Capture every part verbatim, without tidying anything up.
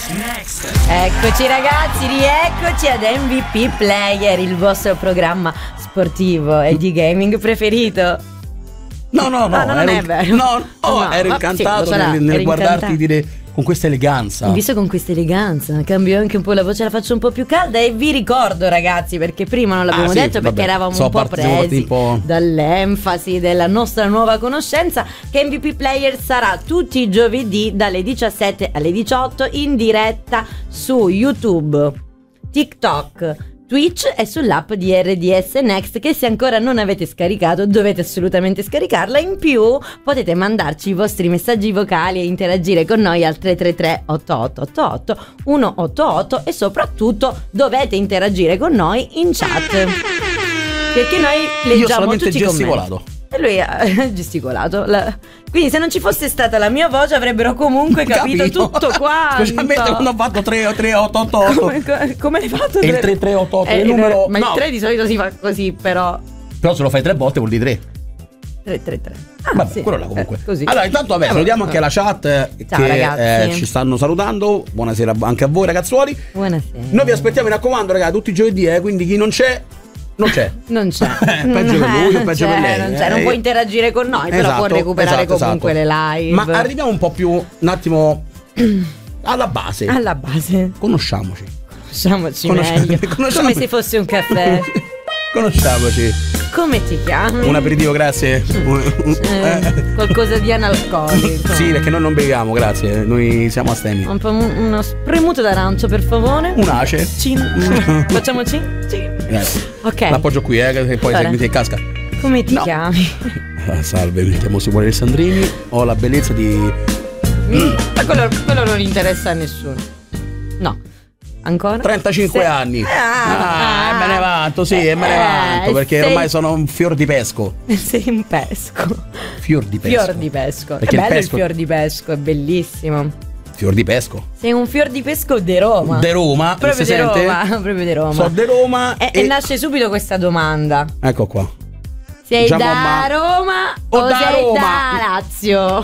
Next. Eccoci ragazzi, rieccoci ad M V P Player, il vostro programma sportivo e di gaming preferito. No, no, no, no, no non è vero. No, no, no, ero ma incantato sì, sarà, nel, nel eri guardarti incantato. dire con questa eleganza. Visto con questa eleganza, cambio anche un po' la voce, la faccio un po' più calda e vi ricordo ragazzi, perché prima non l'abbiamo Ah, sì, detto, perché vabbè. eravamo So, un po' parte- siamo partiti presi un po'. dall'enfasi della nostra nuova conoscenza, che M V P Player sarà tutti i giovedì dalle diciassette alle diciotto in diretta su YouTube, TikTok, Twitch e sull'app di R D S Next, che se ancora non avete scaricato dovete assolutamente scaricarla. In più potete mandarci i vostri messaggi vocali e interagire con noi al tre tre tre otto otto otto otto uno otto otto e soprattutto dovete interagire con noi in chat, perché noi Io leggiamo solamente tutti i commenti. gesticolato. E lui ha gesticolato. La... Quindi se non ci fosse stata la mia voce avrebbero comunque capito, Capito. tutto quanto. Specialmente quando ho fatto tre tre otto otto otto. Come, come l'hai fatto? E il tre tre otto otto, il numero- Ma no. il tre di solito si fa così, però Però se lo fai tre volte vuol dire tre. tre tre tre. Ah, Vabbè, sì. quello là comunque. Eh, così. Allora, intanto vabbè, Eh, salutiamo vabbè. anche la chat eh, Ciao, che ragazzi. eh, ci stanno salutando. Buonasera anche a voi ragazzuoli. Buonasera. Noi vi aspettiamo, mi raccomando, ragazzi, tutti i giovedì, eh, quindi chi non c'è non c'è. Non c'è. Eh, peggio per lui o Non peggio c'è, per lei. Non c'è, Eh, non può interagire con noi, però può esatto, recuperare esatto, comunque esatto. le live. Ma arriviamo un po' più un attimo alla base. alla base. Conosciamoci. Conosciamoci Conosci- meglio. conosciamo- Come se fosse un caffè. Conosciamoci. Come ti chiami? Un aperitivo, grazie. Un- un- Eh, eh. qualcosa di analcolico. Sì, perché noi non beviamo, grazie. Noi siamo astemi. Un po' un- uno spremuto d'arancio, per favore. Un ace. Cin. Facciamo cin? Cin. Grazie. Ok. L'appoggio qui, eh, che poi Allora. se mi in casca. Come ti No. chiami? Ah, salve, mi chiamo Simone Alessandrini. Ho la bellezza di. Mm. Ma quello, quello non interessa a nessuno. No. Ancora? trentacinque Se- anni. Ah, Ah, e me ne vanto, sì, e me ne eh, vanto. Perché sei- ormai sono un fior di pesco. Sei un pesco. Fior di pesco. Fior di pesco. Perché è il bello pesco- il fior di pesco, è bellissimo. Fior di pesco. Sei un fior di pesco de Roma. De Roma. Proprio si di sente? Roma. Proprio di Roma. So de Roma. E, e nasce subito questa domanda. Ecco qua. Sei Diciamo, da ma- Roma o o, da sei Roma? da Lazio?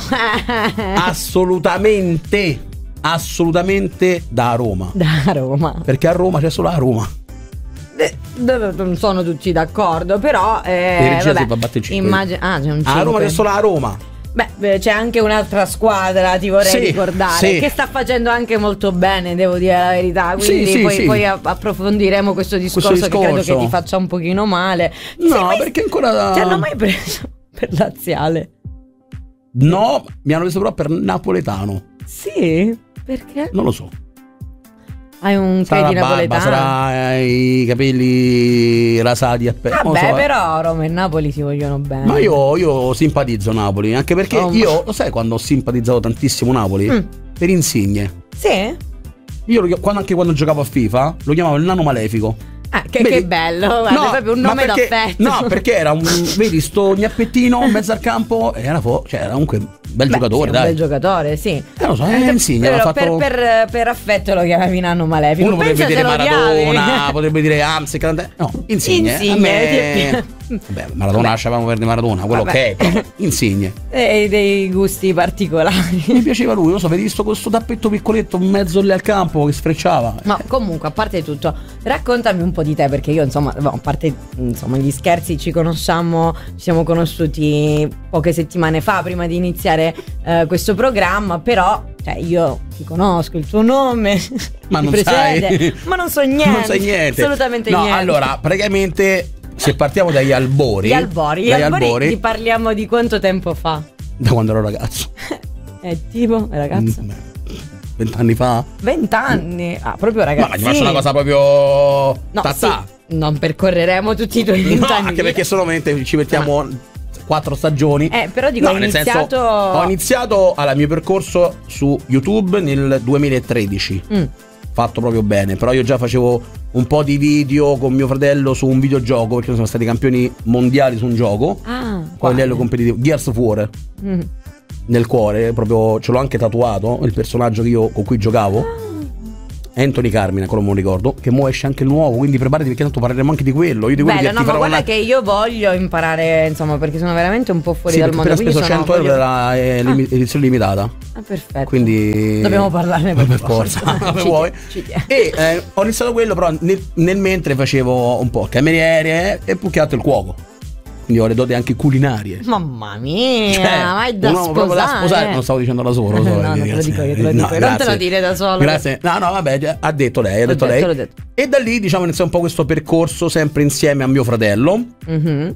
Assolutamente. Assolutamente da Roma. Da Roma. Perché a Roma c'è solo la Roma. Eh, Non sono tutti d'accordo, però In eh, regia vabbè, si fa battere cinque. immagino. Ah, c'è un A Roma cinque. c'è solo la Roma. Beh, beh, c'è anche un'altra squadra, ti vorrei Sì, ricordare, sì. che sta facendo anche molto bene, devo dire la verità. Quindi Sì, sì, poi, sì. poi a- approfondiremo questo discorso, Questo che credo discorso. che ti faccia un pochino male. Ti sei No, mai- perché ancora. Ti hanno mai preso per laziale? No, mi hanno preso però per napoletano. Sì? Perché? Non lo so. Hai un che Sarà di la barba, napoletano? sarà i capelli rasati a pe- non lo Vabbè, so, eh. però Roma e Napoli si vogliono bene. Ma io, io simpatizzo Napoli, anche perché Oh, ma- io, lo sai quando ho simpatizzato tantissimo Napoli? Mm. Per Insigne. Sì? Io lo chi- quando, anche quando giocavo a FIFA lo chiamavo il nano malefico. Ah, che, Vedi? che bello, guarda, è proprio un ma nome perché- d'affetto. No, perché era un. Vedi, sto gnappettino in mezzo al campo e era, fo- cioè, era comunque un bel Beh, giocatore, sì, dai. un bel giocatore, sì. Eh, lo so, Eh, eh, Insigne però aveva fatto. per, per, per affetto lo chiamavi nano malefico. Uno potrebbe Pensa dire se lo Maradona, chiami. potrebbe dire Amsterdam. No, Insigne. Insigne. A me- Vabbè, Maradona lasciavamo per di Maradona, quello Vabbè. ok, però Insigne. E dei gusti particolari. Mi piaceva lui, lo so, vedi visto questo tappetto piccoletto in mezzo lì al campo che sfrecciava. Ma comunque, a parte tutto, raccontami un po' di te, perché io, insomma, boh, a parte insomma gli scherzi, ci conosciamo, ci siamo conosciuti poche settimane fa prima di iniziare eh, questo programma, però cioè, io ti conosco, il tuo nome Ma ti non precede, sai. ma non so niente. Non sai niente. Assolutamente no, niente. allora, praticamente se partiamo dagli albori, Gli albori, gli dagli albori, albori, ti parliamo di quanto tempo fa? da quando ero ragazzo. È tipo, ragazzo? Mm, Vent'anni fa? Vent'anni. Ah, proprio Ma ragazzi. ti faccio una cosa proprio No, tazza. sì, non percorreremo tutti i tuoi No, vent'anni. anche perché solamente ci mettiamo quattro stagioni. Eh, però dico, No, hai nel senso, iniziato. ho iniziato al mio percorso su YouTube nel duemilatredici. Mm. Fatto proprio bene. Però io già facevo un po' di video con mio fratello su un videogioco, perché sono stati campioni mondiali su un gioco. Ah, Poi a livello competitivo, Gears of War. Mm. Nel cuore, proprio ce l'ho anche tatuato, il personaggio che io con cui giocavo. Anthony Carmine, quello me lo ricordo, che mo esce anche il nuovo, quindi preparati perché tanto parleremo anche di quello. Io di quello Bello, che no, ti ma farò guarda una... che io voglio imparare, insomma, perché sono veramente un po' fuori sì, dal mondo. Ho speso Quindi cento sono, euro voglio... della eh, limi- edizione limitata. Ah, perfetto. Quindi dobbiamo parlarne per, per forza. forza. Ci vuoi. tie- ci tie- E eh, ho iniziato quello, però nel, nel mentre facevo un po' cameriere e più che altro il cuoco. Quindi ho le doti anche culinarie. Mamma mia, Cioè, ma è da un uomo proprio da sposare. sposare, non stavo dicendo da solo. No, so, non te lo dico io, te lo dico io. Non te lo dire da solo. Grazie. No, no, vabbè, ha detto lei, ha L'ho detto detto, lei. l'ho detto. E da lì, diciamo, inizia un po' questo percorso sempre insieme a mio fratello. Mhm.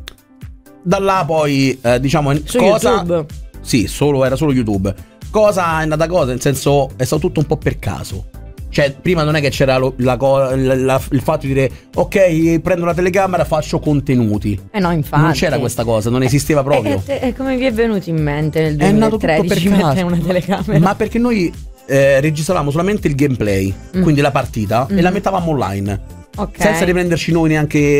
Da là poi, eh, diciamo, Su cosa... YouTube. Sì, solo, era solo YouTube. Cosa è andata cosa? Nel senso, è stato tutto un po' per caso. Cioè, prima non è che c'era lo- la co- la- la- il fatto di dire ok, prendo la telecamera, faccio contenuti. Eh no, infatti. Non c'era questa cosa, non esisteva proprio. E, e, te- e come vi è venuto in mente nel È nato tutto per duemilatredici mettere caso. una telecamera? Ma perché noi eh, registravamo solamente il gameplay, Mm. quindi la partita, Mm. e la mettavamo online. Ok. Senza riprenderci noi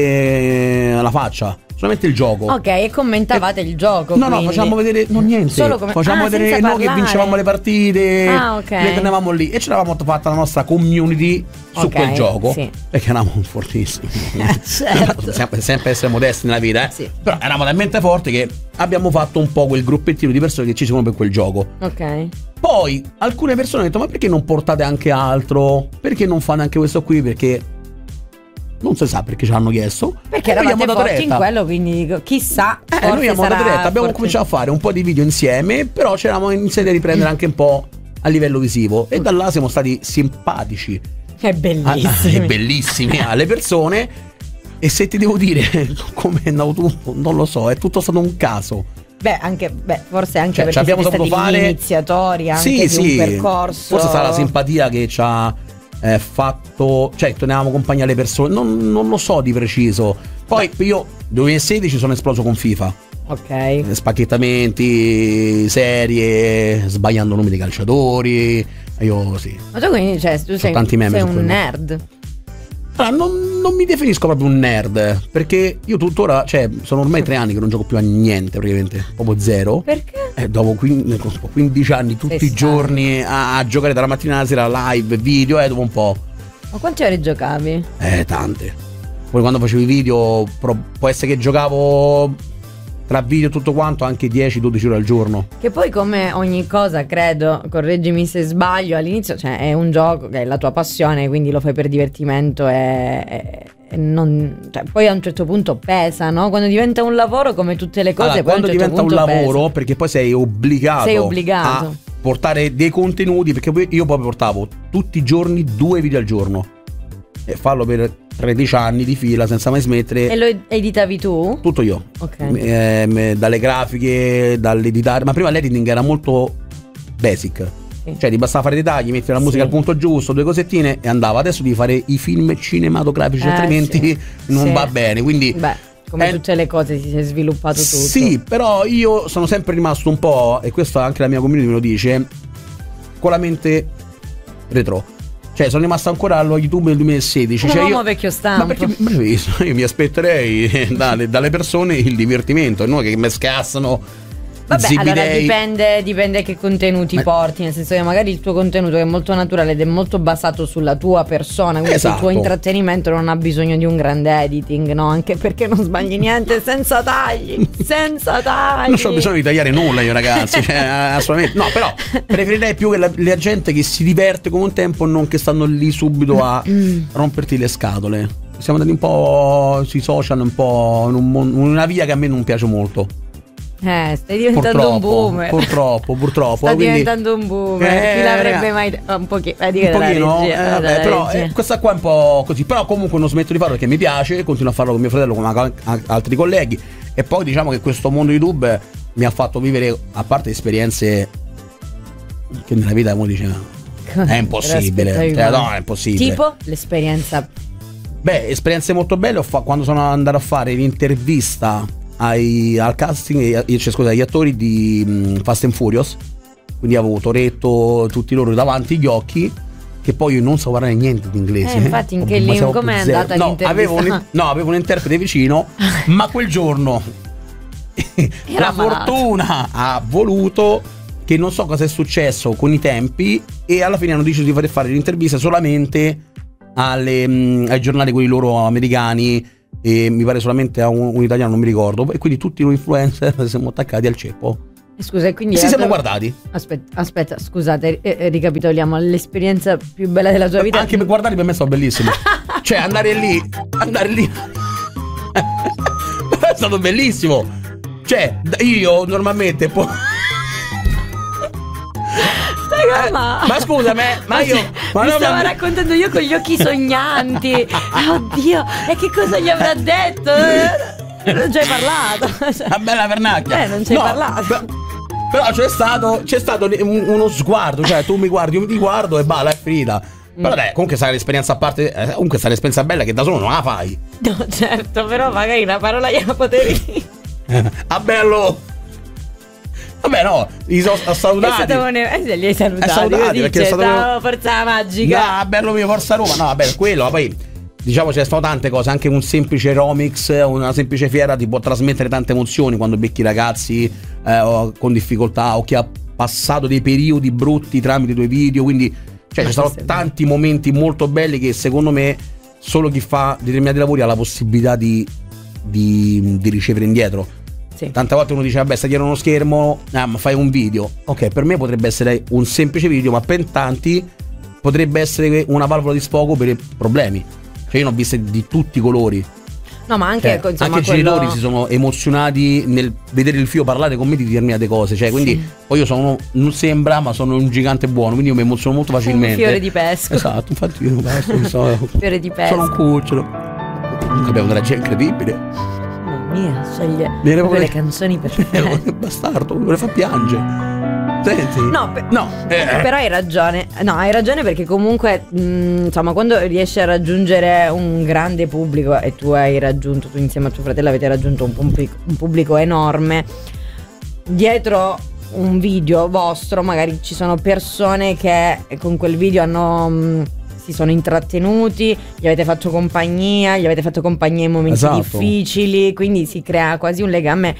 neanche la faccia. Solamente il gioco. Ok, e commentavate il gioco. No, no, quindi. facciamo vedere no, niente. Solo come- Facciamo ah, vedere senza noi che parlare. vincevamo le partite. Ah, ok. Che tenevamo lì. E ce l'avevamo fatta la nostra community su Ok, quel gioco. sì. Perché eravamo fortissimi. certo. sempre, sempre essere modesti nella vita, eh. Sì. Però eravamo talmente forti che abbiamo fatto un po' quel gruppettino di persone che ci seguono per quel gioco. Ok. Poi alcune persone hanno detto: ma perché non portate anche altro? Perché non fate anche questo qui? Perché non si sa perché ce l'hanno chiesto. Perché E noi eravate abbiamo dato forti in retta. quello, quindi dico, chissà. Eh, forse noi abbiamo sarà dato retta, abbiamo forte- cominciato a fare un po' di video insieme, però ci eravamo iniziati a riprendere anche un po' a livello visivo. E da là siamo stati simpatici, È a- bellissimo. e bellissimi alle persone. E se ti devo dire come è andato tutto, non lo so, è tutto stato un caso. Beh, anche, beh, forse anche Cioè, perché ci abbiamo siete stati saputo gli fare- iniziatori anche Sì, di sì, un percorso. forse sarà la simpatia che ci ha eh, fatto, cioè tenevamo compagnia alle persone, non, non lo so di preciso. Poi io nel duemilasedici sono esploso con FIFA. Ok. Spacchettamenti, serie, sbagliando nomi dei calciatori. Io sì. Ma tu quindi, cioè, tu sei, tanti meme sei su un quello. nerd. Allora, non, non mi definisco proprio un nerd, perché io tuttora, cioè, sono ormai tre anni che non gioco più a niente, praticamente, proprio zero. Perché? Eh, dopo quin- quindici anni, tutti Sei i giorni a, a giocare dalla mattina alla sera, live, video, eh, dopo un po'. Ma quante ore giocavi? Eh, tante. Poi quando facevo i video, pro- può essere che giocavo tra video e tutto quanto anche dieci dodici ore al giorno. Che poi come ogni cosa, credo, correggimi se sbaglio, all'inizio cioè, è un gioco che è la tua passione, quindi lo fai per divertimento e, e- e non, cioè, poi a un certo punto pesa, no? Quando diventa un lavoro, come tutte le cose, Allora, poi a un quando certo diventa un punto lavoro, pesa. perché poi sei obbligato, Sei obbligato. a portare dei contenuti, perché poi io poi portavo tutti i giorni due video al giorno e farlo per tredici anni di fila senza mai smettere. E lo editavi tu? Tutto io. Ok. Ehm, dalle grafiche, dall'editare, ma prima l'editing era molto basic. Sì. Cioè ti bastava fare i tagli, mettere la musica Sì. al punto giusto, due cosettine e andava. Adesso devi fare i film cinematografici, Eh, altrimenti sì. non Sì. va bene. Quindi Beh, come Eh, tutte le cose si è sviluppato tutto. sì, però io sono sempre rimasto un po', e questo anche la mia community me lo dice, con la mente retro. Cioè sono rimasto ancora allo YouTube del duemilasedici. Un Cioè, uomo io, vecchio stampo. ma perché ma io, io mi aspetterei dalle, dalle persone il divertimento, e non che mi scassano. Vabbè, allora zibidei. dipende, dipende che contenuti Ma- porti, nel senso che magari il tuo contenuto è molto naturale ed è molto basato sulla tua persona, quindi Esatto. il tuo intrattenimento non ha bisogno di un grande editing, no? Anche perché non sbagli niente senza tagli, senza tagli. Non ho bisogno di tagliare nulla io ragazzi, cioè, assolutamente no, però preferirei più che la, la gente che si diverte con un tempo, non che stanno lì subito a romperti le scatole. Siamo andati un po' sui social, un po' in un mon- una via che a me non piace molto. Eh, stai diventando Purtroppo, un boomer. purtroppo, purtroppo. Sta quindi- diventando un boomer. Eh, Chi l'avrebbe raga, mai detto? Un pochino, eh, un dica della pochino, regia, eh, della vabbè, però regia. eh, questa qua è un po' così. Però comunque non smetto di farlo perché mi piace, continuo a farlo con mio fratello, con a- a- altri colleghi. E poi diciamo che questo mondo YouTube mi ha fatto vivere, a parte esperienze che nella vita uno dice è impossibile, Aspettavi cioè, mai. no, è impossibile. Tipo l'esperienza. Beh, esperienze molto belle. Ho fa- quando sono andato a fare l'intervista ai, al casting, eh, cioè, scusa, agli attori di mm, Fast and Furious, quindi avevo Toretto, tutti loro davanti agli occhi, che poi io non so parlare niente di inglese. Eh, infatti, in Ho- che ma lingua- siamo com'è zero. andata no, l'intervista? avevo un, no, avevo un interprete vicino, ma quel giorno la malato. fortuna ha voluto che non so cosa è successo con i tempi e alla fine hanno deciso di fare fare l'intervista solamente alle, mh, ai giornali quelli loro americani e mi pare solamente a un, un italiano, non mi ricordo, e quindi tutti noi influencer siamo attaccati al ceppo. Scusa, quindi e ci siamo dove... guardati. Aspetta, aspetta, scusate, eh, eh, ricapitoliamo l'esperienza più bella della tua vita. Anche per guardarli per me sono bellissimi. Cioè andare lì, andare lì è stato bellissimo. Cioè io normalmente po- Raga, ma... ma scusa me, ma io ma mi no, stavo ma... raccontando io con gli occhi sognanti. Oddio, e che cosa gli avrà detto? Non ci hai parlato. Una bella vernacchia. Eh, non ci hai no, parlato. Però, però c'è stato c'è stato un, uno sguardo, cioè tu mi guardi, io ti guardo e balla, è finita. Mm. Però dai, comunque sarà l'esperienza a parte, eh, comunque sarà l'esperienza bella che da solo non la fai. No, certo, però magari una parola gliela potevi. Ah bello. Vabbè no, li sono salutati. È stato un... eh, li hai salutati, salutati così perché è c'è stato stata forza magica. No, bello mio, forza Roma. No, vabbè, quello, ma poi diciamo ci sono tante cose, anche un semplice Romix, una semplice fiera ti può trasmettere tante emozioni quando becchi ragazzi eh, con difficoltà o chi ha passato dei periodi brutti tramite i tuoi video, quindi cioè ci sono tanti momenti molto belli che secondo me solo chi fa determinati lavori ha la possibilità di, di, di ricevere indietro. Sì. Tante volte uno dice vabbè sta dietro uno schermo, ah, ma fai un video. Ok, per me potrebbe essere un semplice video, ma per tanti potrebbe essere una valvola di sfogo per i problemi. Cioè io ne ho viste di tutti i colori. No, ma anche, cioè, insomma, anche quello... i genitori si sono emozionati nel vedere il figlio parlare con me di determinate cose. Cioè, quindi sì. Poi io sono, non sembra, ma sono un gigante buono, quindi io mi emoziono molto facilmente. Un fiore di pesco. Esatto, infatti io pesco, so, fiore di pesco. Sono un cucciolo. Comunque abbiamo una gente incredibile. Mamma mia, sceglie le le canzoni perfette. Bastardo, me le fa piangere. Senti. No, pe- no eh. però hai ragione. No, hai ragione perché comunque mh, insomma, quando riesci a raggiungere un grande pubblico, e tu hai raggiunto, tu insieme a tuo fratello avete raggiunto un pubblico, un pubblico enorme, dietro un video vostro magari ci sono persone che con quel video hanno mh, si sono intrattenuti, gli avete fatto compagnia, gli avete fatto compagnia in momenti esatto. difficili, quindi si crea quasi un legame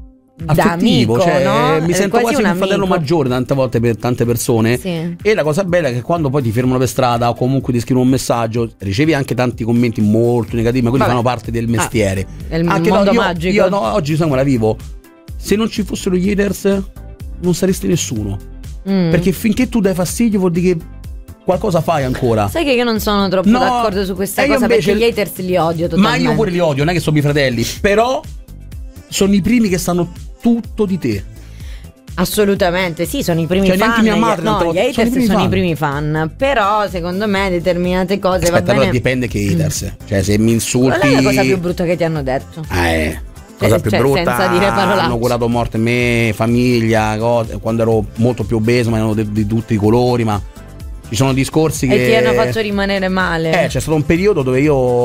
da amico, cioè, no? Mi sento quasi, quasi un, un fratello maggiore tante volte per tante persone, sì. E la cosa bella è che quando poi ti fermano per strada o comunque ti scrivono un messaggio ricevi anche tanti commenti molto negativi, ma quelli Vabbè. fanno parte del mestiere. Ah, è il anche mondo no, io, magico. Io no, oggi insomma la vivo. Se non ci fossero gli haters non saresti nessuno, mm. perché finché tu dai fastidio vuol dire che qualcosa fai ancora. Sai che io non sono troppo no, d'accordo su questa cosa invece, perché gli haters li odio totalmente. Ma io pure li odio, non è che sono i fratelli, però sono i primi che sanno tutto di te. Assolutamente, sì, sono i primi cioè, fan. Mia madre, no, gli haters sono, i, sono i primi fan. Però secondo me determinate cose Aspetta, va bene. Però dipende che haters. Cioè se mi insulti. Qual è la cosa più brutta che ti hanno detto? Eh cosa cioè, più cioè, brutta, senza dire parolacce. Hanno curato morte me, famiglia, cose, quando ero molto più obeso, ma erano di, di tutti i colori, ma ci sono discorsi che e ti hanno fatto rimanere male. Eh, c'è stato un periodo dove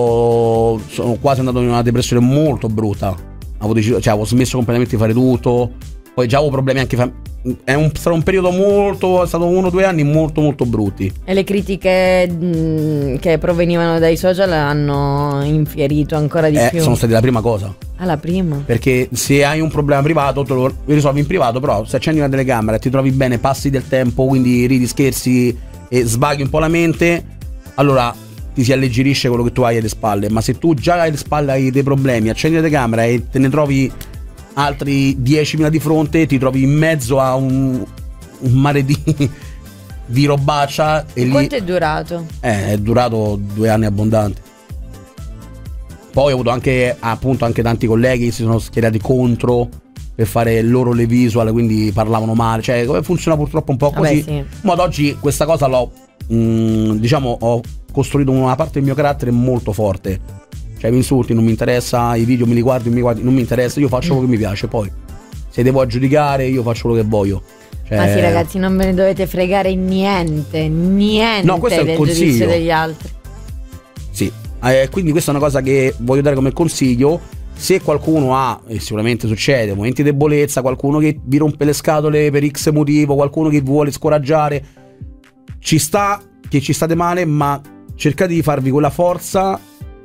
io sono quasi andato in una depressione molto brutta. Avevo deciso, cioè avevo smesso completamente di fare tutto. Poi già avevo problemi anche fam- è un, stato un periodo molto, è stato uno o due anni molto molto brutti. E le critiche mh, che provenivano dai social hanno infierito ancora di eh, più. Sono stati la prima cosa. Ah, la prima. Perché se hai un problema privato te lo risolvi in privato, però se accendi una telecamera e ti trovi bene, passi del tempo, quindi ridi, scherzi e svaghi un po' la mente, allora ti si alleggerisce quello che tu hai alle spalle. Ma se tu già hai alle spalle hai dei problemi, accendi la telecamera e te ne trovi altri diecimila di fronte, ti trovi in mezzo a un, un mare di, di robaccia. E quanto lì, è durato? Eh, è durato due anni abbondanti. Poi ho avuto anche appunto anche tanti colleghi che si sono schierati contro per fare loro le visual, quindi parlavano male. Cioè come funziona purtroppo un po' così. Vabbè, sì. Ma ad oggi questa cosa l'ho mh, diciamo ho costruito una parte del mio carattere molto forte. Cioè mi insulti, non mi interessa, i video me li guardi, mi guardi, non mi interessa, io faccio quello che mi piace. Poi se devo aggiudicare io faccio quello che voglio. Cioè... Ma sì ragazzi, non ve ne dovete fregare niente, niente no, questo è del consiglio. giudizio degli altri. Sì, eh, quindi questa è una cosa che voglio dare come consiglio. Se qualcuno ha, e sicuramente succede, momenti di debolezza, qualcuno che vi rompe le scatole per X motivo, qualcuno che vi vuole scoraggiare, ci sta che ci state male, ma cercate di farvi quella forza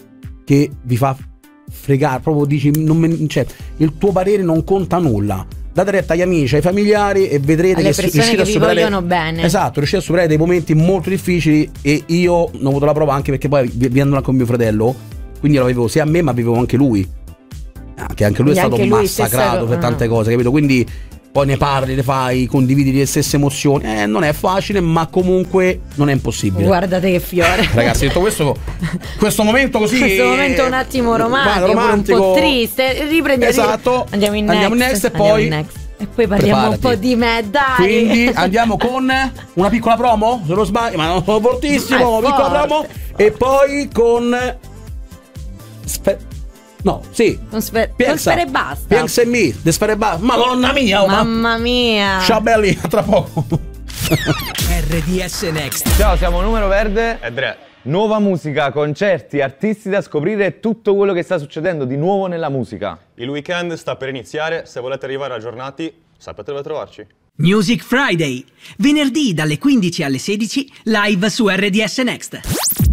che vi fa fregare, proprio dici non me, cioè, il tuo parere non conta nulla, date retta agli amici, ai familiari e vedrete alle che persone riuscite che a vi superare vogliono bene. Esatto, riuscite a superare dei momenti molto difficili. E io ne ho avuto la prova anche perché poi vivendo anche con mio fratello, quindi lo avevo sia a me ma avevo anche lui, che anche lui Quindi è stato anche lui massacrato stesso- per tante cose, capito? Quindi poi ne parli, ne fai, condividi le stesse emozioni. Eh, non è facile, ma comunque non è impossibile. Guardate che fiore. Ragazzi, detto questo, questo momento così. Questo momento un attimo eh, romantico, romantico. un po' triste. Riprendiamo. Esatto. Andiamo in Andiamo next. in next e Andiamo poi- in next. E poi parliamo Preparati. un po' di me, dai. Quindi andiamo con una piccola promo, se non sbaglio, ma non sono fortissimo, Ma è una piccola forte. promo. E poi con Spe- No, sì. Non sper- Piensa. non spera e basta. Piensa in me, de spera e basta. Madonna mia, oh, ma- Mamma mia. Ciao belli, a tra poco. R D S Next. Ciao, siamo Numero Verde. E Dre. Nuova musica, concerti, artisti da scoprire e tutto quello che sta succedendo di nuovo nella musica. Il weekend sta per iniziare, se volete arrivare aggiornati sapete dove trovarci. Music Friday. Venerdì dalle quindici alle sedici, live su R D S Next.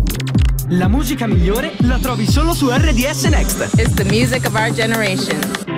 La musica migliore la trovi solo su R D S Next. It's the music of our generation.